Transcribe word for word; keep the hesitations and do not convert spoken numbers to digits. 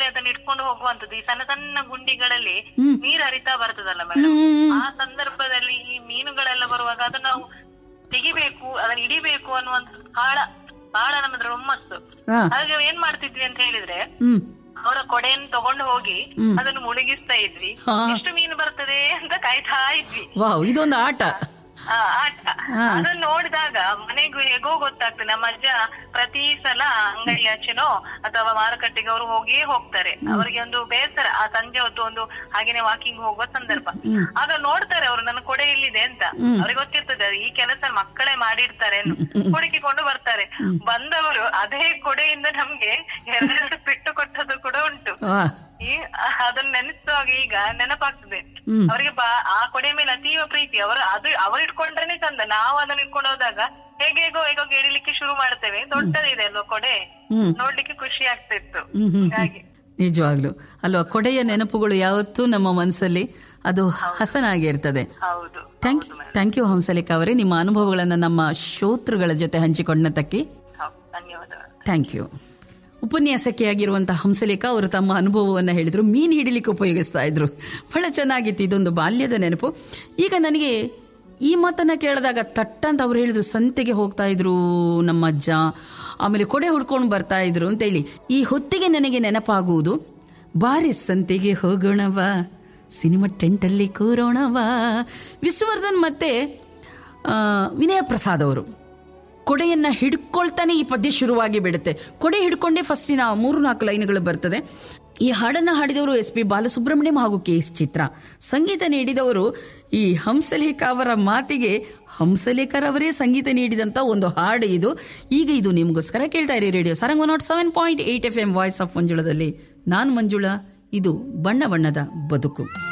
ಅದನ್ನ ಇಟ್ಕೊಂಡು ಹೋಗುವಂತದ್ದು. ಈ ಸಣ್ಣ ಸಣ್ಣ ಗುಂಡಿಗಳಲ್ಲಿ ನೀರ್ ಹರಿತಾ ಬರ್ತದಲ್ಲ ಮೇಡಮ್, ಆ ಸಂದರ್ಭದಲ್ಲಿ ಈ ಮೀನುಗಳೆಲ್ಲ ಬರುವಾಗ ಅದನ್ನ ನಾವು ತೆಗಿಬೇಕು, ಅದನ್ನ ಹಿಡಿಬೇಕು ಅನ್ನುವಂತ ಬಹಳ ಬಹಳ ನಮ್ಮದ್ರ ಹುಮ್ಮಸ್ಸು. ಹಾಗೆ ಏನ್ ಮಾಡ್ತಿದ್ವಿ ಅಂತ ಹೇಳಿದ್ರೆ, ಅವರ ಕೊಡೆಯನ್ನು ತಗೊಂಡು ಹೋಗಿ ಅದನ್ನು ಮುಳುಗಿಸ್ತಾ ಇದ್ವಿ. ಎಷ್ಟು ಮೀನು ಬರ್ತದೆ ಅಂತ ಕಾಯ್ತಾ ಇದ್ವಿ. ಇದೊಂದು ಆಟ ಆಟ. ಅದನ್ನ ನೋಡಿದಾಗ ಮನೆಗೂ ಹೇಗೋ ಗೊತ್ತಾಗ್ತದೆ. ನಮ್ಮ ಅಜ್ಜ ಪ್ರತಿ ಸಲ ಅಂಗಡಿ ಆಚೆನೋ ಅಥವಾ ಮಾರುಕಟ್ಟೆಗೆ ಅವರು ಹೋಗಿಯೇ ಹೋಗ್ತಾರೆ. ಅವರಿಗೆ ಒಂದು ಬೇಸರ, ಆ ಸಂಜೆ ಹೊತ್ತು ಒಂದು ಹಾಗೇನೆ ವಾಕಿಂಗ್ ಹೋಗುವ ಸಂದರ್ಭ. ಆಗ ನೋಡ್ತಾರೆ ಅವರು ನನ್ನ ಕೊಡೆ ಇಲ್ಲಿದೆ ಅಂತ. ಅವ್ರಿಗೆ ಗೊತ್ತಿರ್ತದೆ ಈ ಕೆಲಸ ಮಕ್ಕಳೇ ಮಾಡಿರ್ತಾರೆ, ಹುಡುಕಿಕೊಂಡು ಬರ್ತಾರೆ. ಬಂದವರು ಅದೇ ಕೊಡೆಯಿಂದ ನಮ್ಗೆ ಎರಡೆರಡು ಪೆಟ್ಟು ಕೊಟ್ಟದ್ದು ಕೂಡ ಉಂಟು. ಈ ಅದನ್ನ ನೆನೆಸುವಾಗ ಈಗ ನೆನಪಾಗ್ತದೆ. ಅವರಿಗೆ ಬಾ ಆ ಕೊಡೆ ಮೇಲೆ ಅತೀವ ಪ್ರೀತಿ. ಅವರು ಅದು ಅವ್ರು ಇಟ್ಕೊಂಡ್ರೇನೆ ಚಂದ. ನಾವು ಅದನ್ನ ಇಟ್ಕೊಂಡು ಹೋದಾಗ ಹೇಗೆ ಹೇಗೋ ಹೇಗೋ ಎಳಿಲಿಕ್ಕೆ ಶುರು ಮಾಡ್ತೇವೆ. ದೊಡ್ಡದಿದೆ ಅಲ್ವಾ ಕೊಡೆ, ನೋಡ್ಲಿಕ್ಕೆ ಖುಷಿ ಆಗ್ತಿತ್ತು. ಹಾಗೆ ನಿಜವಾಗ್ಲು ಅಲ್ವಾ, ಕೊಡೆಯ ನೆನಪುಗಳು ಯಾವತ್ತೂ ನಮ್ಮ ಮನಸ್ಸಲ್ಲಿ ಅದು ಹಸನಾಗಿರ್ತದೆ. ಹೌದು. Thank you thank you Hamsalekha ಅವರೇ, ನಿಮ್ಮ ಅನುಭವಗಳನ್ನ ನಮ್ಮ ಶ್ರೋತೃಗಳ ಜೊತೆ ಹಂಚಿಕೊಂಡತಕ್ಕೆ ಧನ್ಯವಾದ. Thank you. ಉಪನ್ಯಾಸಕಿಯಾಗಿರುವಂತಹ ಹಂಸಲೇಖ ಅವರು ತಮ್ಮ ಅನುಭವವನ್ನು ಹೇಳಿದ್ರು. ಮೀನು ಹಿಡಿಲಿಕ್ಕೆ ಉಪಯೋಗಿಸ್ತಾ ಇದ್ರು. ಬಹಳ ಚೆನ್ನಾಗಿತ್ತು. ಇದೊಂದು ಬಾಲ್ಯದ ನೆನಪು. ಈಗ ನನಗೆ ಈ ಮಾತನ್ನ ಕೇಳಿದಾಗ ತಟ್ಟಂತ ಅವ್ರು ಹೇಳಿದ್ರು, ಸಂತೆಗೆ ಹೋಗ್ತಾ ಇದ್ರು ನಮ್ಮ ಅಜ್ಜ, ಆಮೇಲೆ ಕೊಡೆ ಹುಡ್ಕೊಂಡು ಬರ್ತಾ ಇದ್ರು ಅಂತೇಳಿ. ಈ ಹೊತ್ತಿಗೆ ನನಗೆ ನೆನಪಾಗುವುದು, ಬಾರಿ ಸಂತೆಗೆ ಹೋಗೋಣವಾ, ಸಿನಿಮಾ ಟೆಂಟಲ್ಲಿ ಕೂರೋಣವಾ. ವಿಷ್ಣುವರ್ಧನ್ ಮತ್ತೆ ವಿನಯ ಪ್ರಸಾದ್ ಅವರು ಕೊಡೆಯನ್ನ ಹಿಡ್ಕೊಳ್ತಾನೆ ಈ ಪದ್ಯ ಶುರುವಾಗಿ ಬಿಡುತ್ತೆ. ಕೊಡೆ ಹಿಡ್ಕೊಂಡೇ ಫಸ್ಟಿನ ಮೂರು ನಾಲ್ಕು ಲೈನ್ಗಳು ಬರ್ತದೆ. ಈ ಹಾಡನ್ನು ಹಾಡಿದವರು ಎಸ್ ಪಿ ಬಾಲಸುಬ್ರಹ್ಮಣ್ಯಂ ಹಾಗೂ ಕೆ ಎಸ್ ಚಿತ್ರ. ಸಂಗೀತ ನೀಡಿದವರು ಈ ಹಂಸಲೇಖ ಅವರ ಮಾತಿಗೆ ಹಂಸಲೇಖರವರೇ ಸಂಗೀತ ನೀಡಿದಂತ ಒಂದು ಹಾಡು ಇದು. ಈಗ ಇದು ನಿಮಗೋಸ್ಕರ ಕೇಳ್ತಾ ಇರಿ radio Sarang one not seven point eight F M voice of ಮಂಜುಳದಲ್ಲಿ. ನಾನು ಮಂಜುಳಾ, ಇದು ಬಣ್ಣ ಬಣ್ಣದ ಬದುಕು.